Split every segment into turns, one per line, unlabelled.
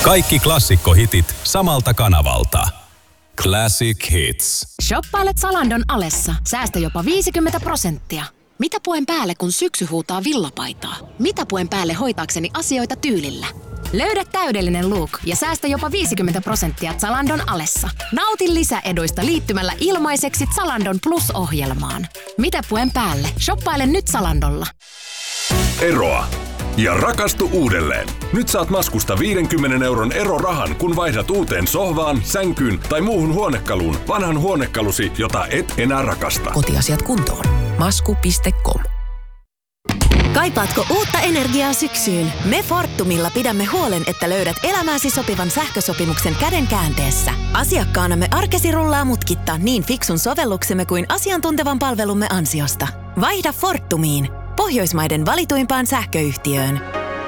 Kaikki klassikkohitit samalta kanavalta. Classic Hits.
Shoppaile Zalandon alessa. Säästä jopa 50%. Mitä puen päälle, kun syksy huutaa villapaitaa? Mitä puen päälle hoitaakseni asioita tyylillä? Löydä täydellinen look ja säästä jopa 50% Zalandon alessa. Nauti lisäeduista liittymällä ilmaiseksi Zalandon Plus-ohjelmaan. Mitä puen päälle? Shoppaile nyt Zalandolla.
Eroa ja rakastu uudelleen. Nyt saat Maskusta 50 € erorahan, kun vaihdat uuteen sohvaan, sänkyyn tai muuhun huonekaluun vanhan huonekalusi, jota et enää rakasta.
Kotiasiat kuntoon. Masku.com.
Kaipaatko uutta energiaa syksyyn? Me Fortumilla pidämme huolen, että löydät elämääsi sopivan sähkösopimuksen käden käänteessä. Asiakkaanamme arkesi rullaa mutkitta niin fiksun sovelluksemme kuin asiantuntevan palvelumme ansiosta. Vaihda Fortumiin, Pohjoismaiden valituimpaan sähköyhtiöön.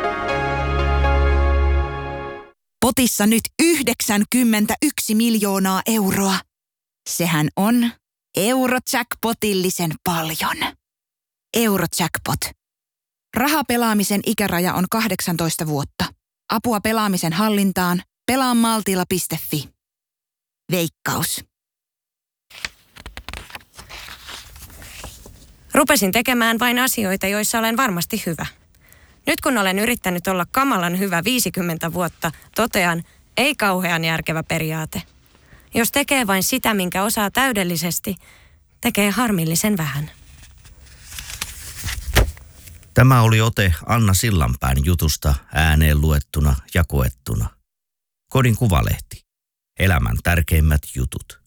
Potissa nyt 91 miljoonaa euroa. Sehän on Eurojackpotillisen paljon. Eurojackpot. Rahapelaamisen ikäraja on 18 vuotta. Apua pelaamisen hallintaan. Pelaamaltilla.fi. Veikkaus.
Rupesin tekemään vain asioita, joissa olen varmasti hyvä. Nyt kun olen yrittänyt olla kamalan hyvä 50 vuotta, totean, ei kauhean järkevä periaate. Jos tekee vain sitä, minkä osaa täydellisesti, tekee harmillisen vähän.
Tämä oli ote Anna Sillanpään jutusta ääneen luettuna ja koettuna. Kodin Kuvalehti. Elämän tärkeimmät jutut.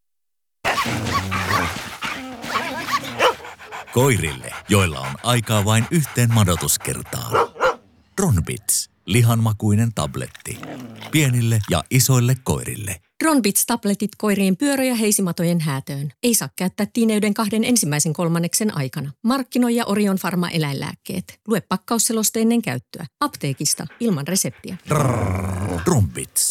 Koirille, joilla on aikaa vain yhteen madotuskertaan. Ronbits, lihanmakuinen tabletti. Pienille ja isoille koirille.
Ronbits-tabletit koirien pyörä- ja heisimatojen häätöön. Ei saa käyttää tiineyden 2 ensimmäisen kolmanneksen aikana. Markkinoija Orion Pharma eläinlääkkeet. Lue pakkausseloste ennen käyttöä. Apteekista ilman reseptiä.
Ronbits.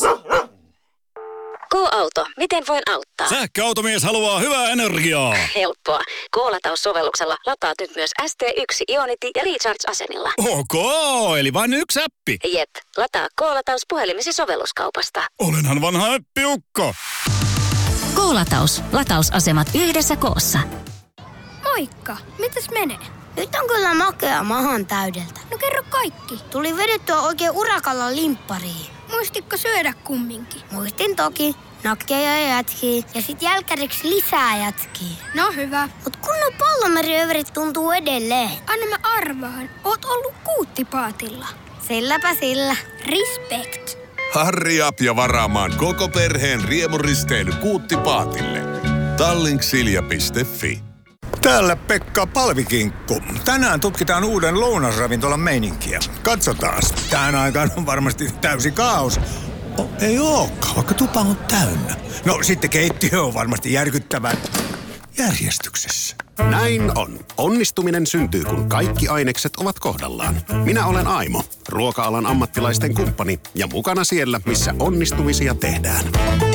K-auto. Miten voin auttaa?
Sähköautomies haluaa hyvää energiaa.
Helppoa. K-lataussovelluksella lataat nyt myös ST1 Ionity ja Recharge-asemilla.
Ok, eli vain yksi appi.
Jep. Lataa K-lataus puhelimesi sovelluskaupasta.
Olenhan vanha äppiukko.
K-lataus. Latausasemat yhdessä koossa.
Moikka. Mitäs menee?
Nyt on kyllä makea mahan täydeltä.
No kerro kaikki.
Tuli vedettyä oikein urakalla limppariin.
Muistitko syödä kumminkin?
Muistin toki. Nakkeja ja jätkiä ja sit jälkäriksi lisää jätkiä.
No hyvä.
Mut kunnon pallomeriöverit tuntuu edelleen.
Anna mä arvaan. Oot ollut Kuuttipaatilla.
Silläpä sillä.
Respect.
Harri up ja varaamaan koko perheen riemuristeily Kuuttipaatille. Tallinksilja.fi.
Täällä Pekka Palvikinkku. Tänään tutkitaan uuden lounasravintolan meininkiä. Katsotaas. Tähän aikaan on varmasti täysi kaos. Ei ookaan, vaikka tupa on täynnä. No sitten keittiö on varmasti järkyttävän järjestyksessä.
Näin on. Onnistuminen syntyy, kun kaikki ainekset ovat kohdallaan. Minä olen Aimo, ruoka-alan ammattilaisten kumppani ja mukana siellä, missä onnistumisia tehdään.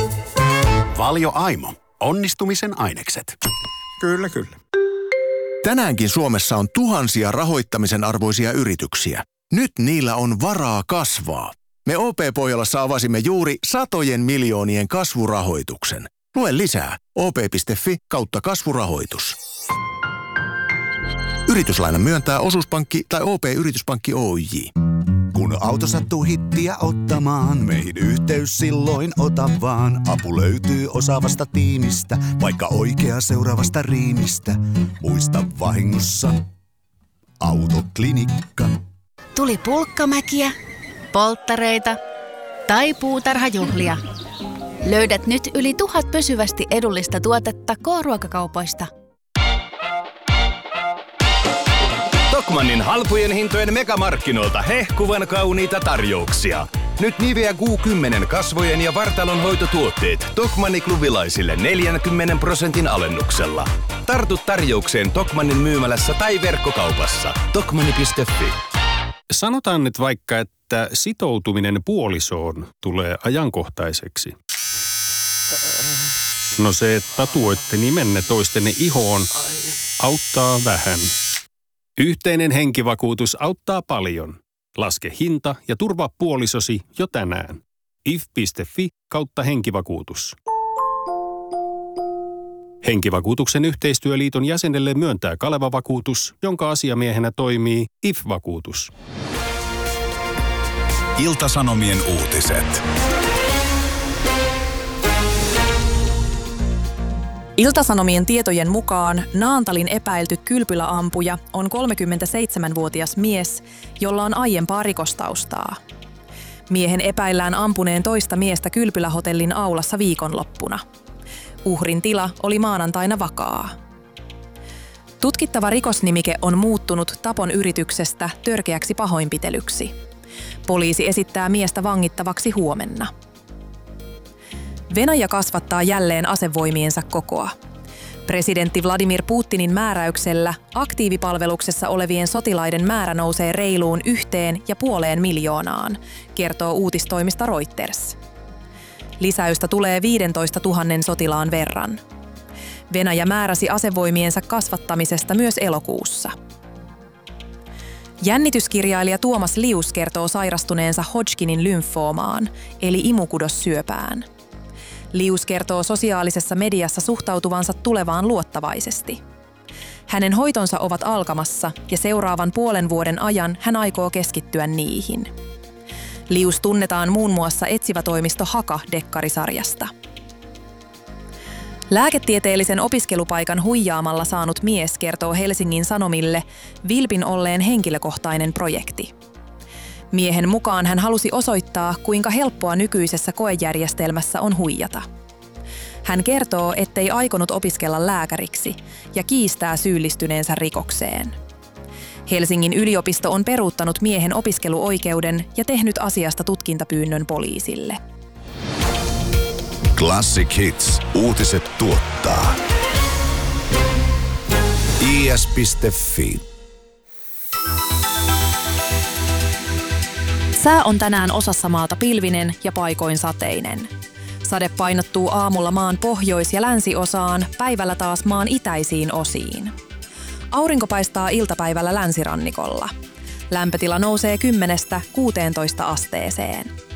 Valio Aimo. Onnistumisen ainekset.
Kyllä, kyllä.
Tänäänkin Suomessa on tuhansia rahoittamisen arvoisia yrityksiä. Nyt niillä on varaa kasvaa. Me OP-Pohjolassa avasimme juuri satojen miljoonien kasvurahoituksen. Lue lisää op.fi/kasvurahoitus. Yrityslainan myöntää Osuuspankki tai OP-Yrityspankki Oyj.
Kun auto sattuu hittiä ottamaan, meihin yhteys silloin ota vaan. Apu löytyy osaavasta tiimistä, vaikka oikea seuraavasta riimistä. Muista vahingossa Autoklinikka.
Tuli pulkkamäkiä, polttareita tai puutarhajuhlia. Löydät nyt yli 1000 pysyvästi edullista tuotetta K-ruokakaupoista.
Tokmannin halpujen hintojen megamarkkinoilta hehkuvan kauniita tarjouksia. Nyt Nivea Q10 kasvojen ja vartalon hoitotuotteet Tokmanni klubilaisille 40% alennuksella. Tartu tarjoukseen Tokmannin myymälässä tai verkkokaupassa. Tokmanni.fi.
Sanotaan nyt vaikka, että sitoutuminen puolisoon tulee ajankohtaiseksi. No se, että tatuoitte nimenne toistenne ihoon, auttaa vähän. Yhteinen henkivakuutus auttaa paljon. Laske hinta ja turvaa puolisosi jo tänään. if.fi/henkivakuutus. Henkivakuutuksen yhteistyöliiton jäsenelle myöntää Kaleva-vakuutus, jonka asiamiehenä toimii IF-vakuutus.
Ilta-Sanomien uutiset.
Ilta-Sanomien tietojen mukaan Naantalin epäilty kylpyläampuja on 37-vuotias mies, jolla on aiempaa rikostaustaa. Miehen epäillään ampuneen toista miestä kylpylähotellin aulassa viikonloppuna. Uhrin tila oli maanantaina vakaa. Tutkittava rikosnimike on muuttunut tapon yrityksestä törkeäksi pahoinpitelyksi. Poliisi esittää miestä vangittavaksi huomenna. Venäjä kasvattaa jälleen asevoimiensa kokoa. Presidentti Vladimir Putinin määräyksellä aktiivipalveluksessa olevien sotilaiden määrä nousee reiluun 1,5 miljoonaan, kertoo uutistoimista Reuters. Lisäystä tulee 15 000 sotilaan verran. Venäjä määräsi asevoimiensa kasvattamisesta myös elokuussa. Jännityskirjailija Tuomas Lius kertoo sairastuneensa Hodgkinin lymfoomaan, eli imukudossyöpään. Lius kertoo sosiaalisessa mediassa suhtautuvansa tulevaan luottavaisesti. Hänen hoitonsa ovat alkamassa ja seuraavan puolen vuoden ajan hän aikoo keskittyä niihin. Lius tunnetaan muun muassa etsivätoimisto Haka-dekkarisarjasta. Lääketieteellisen opiskelupaikan huijaamalla saanut mies kertoo Helsingin Sanomille vilpin olleen henkilökohtainen projekti. Miehen mukaan hän halusi osoittaa, kuinka helppoa nykyisessä koejärjestelmässä on huijata. Hän kertoo, ettei aikonut opiskella lääkäriksi ja kiistää syyllistyneensä rikokseen. Helsingin yliopisto on peruuttanut miehen opiskeluoikeuden ja tehnyt asiasta tutkintapyynnön poliisille.
Classic Hits. Uutiset tuottaa. is.fi.
Sää on tänään osassa maata pilvinen ja paikoin sateinen. Sade painottuu aamulla maan pohjois- ja länsiosaan, päivällä taas maan itäisiin osiin. Aurinko paistaa iltapäivällä länsirannikolla. Lämpötila nousee 10–16 asteeseen.